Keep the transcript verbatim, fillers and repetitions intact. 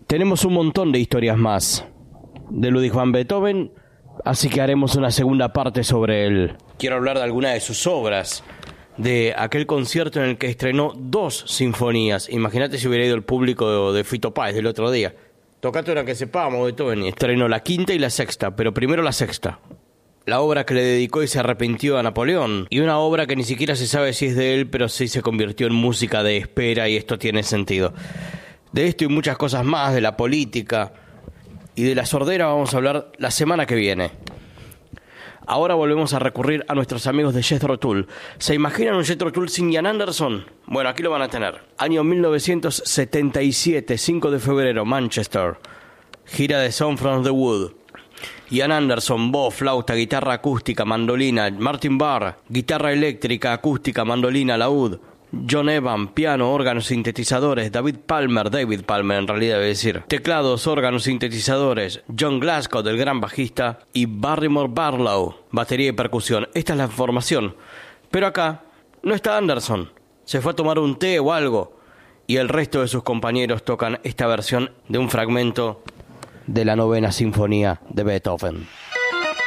Tenemos un montón de historias más de Ludwig van Beethoven, así que haremos una segunda parte sobre él. Quiero hablar de alguna de sus obras, de aquel concierto en el que estrenó dos sinfonías. Imagínate si hubiera ido el público de, de Fito Páez del otro día. Tocate una que sepamos, Beethoven, y estrenó la quinta y la sexta, pero primero la sexta. La obra que le dedicó y se arrepintió a Napoleón, y una obra que ni siquiera se sabe si es de él, pero sí se convirtió en música de espera, y esto tiene sentido. De esto y muchas cosas más, de la política y de la sordera, vamos a hablar la semana que viene. Ahora volvemos a recurrir a nuestros amigos de Jethro Tull. ¿Se imaginan un Jethro Tull sin Ian Anderson? Bueno, aquí lo van a tener. Año mil novecientos setenta y siete, cinco de febrero, Manchester. Gira de Song from the Wood. Ian Anderson, voz, flauta, guitarra acústica, mandolina. Martin Barre, guitarra eléctrica, acústica, mandolina, laúd. John Evan, piano, órganos, sintetizadores. David Palmer, David Palmer en realidad debe decir. Teclados, órganos, sintetizadores. John Glasgow, el gran bajista. Y Barrymore Barlow, batería y percusión. Esta es la formación. Pero acá no está Anderson. Se fue a tomar un té o algo. Y el resto de sus compañeros tocan esta versión de un fragmento de la novena sinfonía de Beethoven.